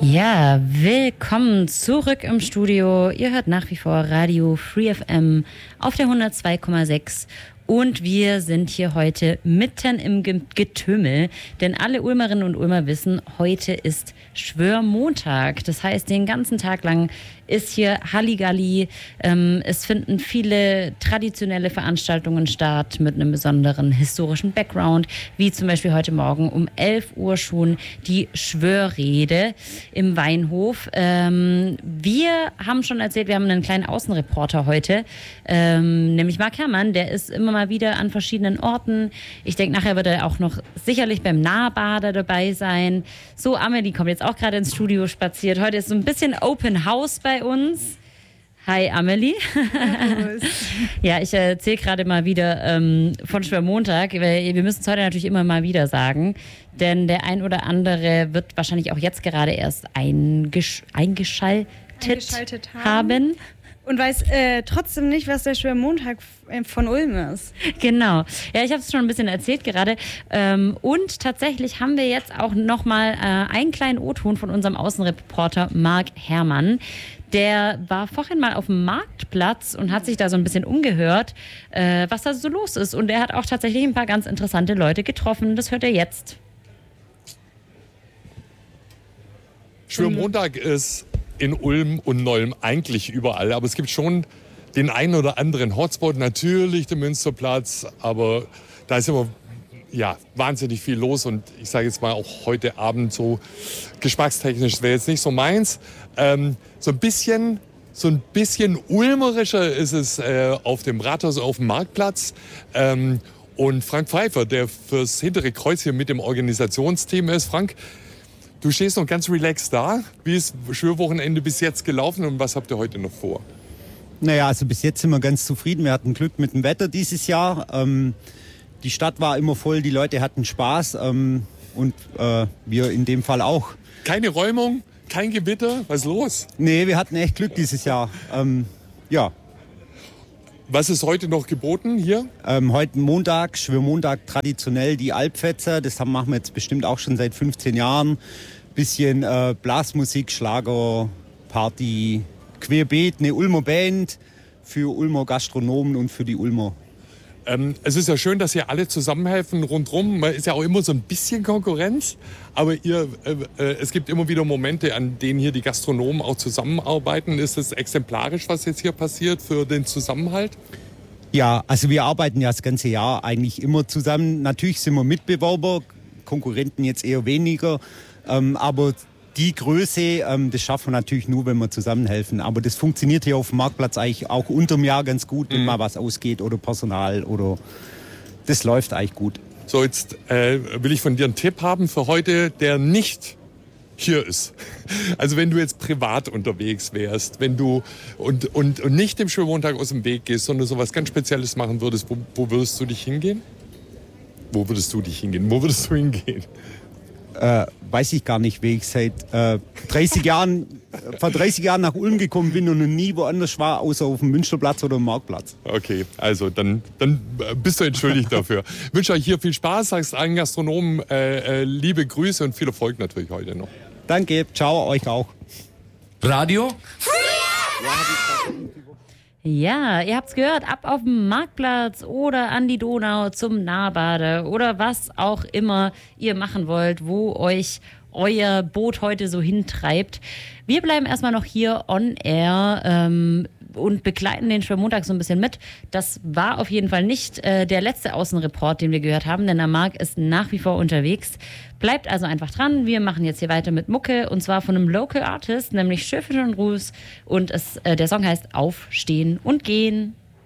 Ja, willkommen zurück im Studio. Ihr hört nach wie vor Radio Free FM auf der 102,6. Und wir sind hier heute mitten im Getümmel, denn alle Ulmerinnen und Ulmer wissen, heute ist Schwörmontag. Das heißt, den ganzen Tag lang ist hier Halligalli. Es finden viele traditionelle Veranstaltungen statt mit einem besonderen historischen Background, wie zum Beispiel heute Morgen um 11 Uhr schon die Schwörrede im Weinhof. Wir haben schon erzählt, wir haben einen kleinen Außenreporter heute, nämlich Marc Herrmann, der ist immer mal wieder an verschiedenen Orten. Ich denke, nachher wird er auch noch sicherlich beim Nahbader dabei sein. So, Amelie kommt jetzt auch gerade ins Studio spaziert. Heute ist so ein bisschen Open House bei uns. Hi Amelie. Ja, ich erzähle gerade mal wieder von Schwörmontag, weil wir müssen es heute natürlich immer mal wieder sagen, denn der ein oder andere wird wahrscheinlich auch jetzt gerade erst eingeschaltet haben. Und weiß trotzdem nicht, was der Schwörmontag von Ulm ist. Genau. Ja, ich habe es schon ein bisschen erzählt gerade. Und tatsächlich haben wir jetzt auch nochmal einen kleinen O-Ton von unserem Außenreporter Marc Herrmann. Der war vorhin mal auf dem Marktplatz und hat sich da so ein bisschen umgehört, was da so los ist. Und er hat auch tatsächlich ein paar ganz interessante Leute getroffen. Das hört er jetzt. Schwörmontag ist in Ulm und Nolm eigentlich überall, aber es gibt schon den einen oder anderen Hotspot, natürlich den Münsterplatz, aber da ist immer wahnsinnig viel los und ich sage jetzt mal auch heute Abend so geschmackstechnisch wäre jetzt nicht so meins. So ein bisschen ulmerischer ist es auf dem Rathaus, auf dem Marktplatz. Und Frank Pfeiffer, der fürs hintere Kreuz hier mit dem Organisationsteam ist. Frank, du stehst noch ganz relaxed da. Wie ist Schwörwochenende bis jetzt gelaufen und was habt ihr heute noch vor? Naja, also bis jetzt sind wir ganz zufrieden. Wir hatten Glück mit dem Wetter dieses Jahr. Die Stadt war immer voll, die Leute hatten Spaß und wir in dem Fall auch. Keine Räumung, kein Gewitter, was ist los? Nee, wir hatten echt Glück dieses Jahr. Ja. Was ist heute noch geboten hier? Heute Montag, Schwörmontag, traditionell die Alpfetzer. Das machen wir jetzt bestimmt auch schon seit 15 Jahren. Bisschen Blasmusik, Schlager, Party, querbeet, eine Ulmer Band für Ulmer Gastronomen und für die Ulmer. Es ist ja schön, dass ihr alle zusammenhelfen rundherum. Man ist ja auch immer so ein bisschen Konkurrenz, aber es gibt immer wieder Momente, an denen hier die Gastronomen auch zusammenarbeiten. Ist es exemplarisch, was jetzt hier passiert für den Zusammenhalt? Ja, also wir arbeiten ja das ganze Jahr eigentlich immer zusammen. Natürlich sind wir Mitbewerber, Konkurrenten jetzt eher weniger, aber die Größe, das schaffen wir natürlich nur, wenn wir zusammenhelfen. Aber das funktioniert hier auf dem Marktplatz eigentlich auch unterm Jahr ganz gut, wenn mal was ausgeht oder Personal oder das läuft eigentlich gut. So, jetzt will ich von dir einen Tipp haben für heute, der nicht hier ist. Also wenn du jetzt privat unterwegs wärst, wenn du und nicht dem Schwörmontag aus dem Weg gehst, sondern so was ganz Spezielles machen würdest, wo würdest du dich hingehen? Wo würdest du hingehen? Weiß ich gar nicht, wie ich seit 30 Jahren nach Ulm gekommen bin und noch nie woanders war, außer auf dem Münsterplatz oder dem Marktplatz. Okay, also dann bist du entschuldigt dafür. Ich wünsche euch hier viel Spaß, sagst allen Gastronomen liebe Grüße und viel Erfolg natürlich heute noch. Danke, ciao, euch auch. Radio? Ja, ihr habt's gehört, ab auf dem Marktplatz oder an die Donau zum Nahbade oder was auch immer ihr machen wollt, wo euch euer Boot heute so hintreibt. Wir bleiben erstmal noch hier on air und begleiten den Schwörmontag so ein bisschen mit. Das war auf jeden Fall nicht der letzte Außenreport, den wir gehört haben, denn der Marc ist nach wie vor unterwegs. Bleibt also einfach dran. Wir machen jetzt hier weiter mit Mucke und zwar von einem Local Artist, nämlich Schöffisch und Ruß und der Song heißt Aufstehen und Gehen.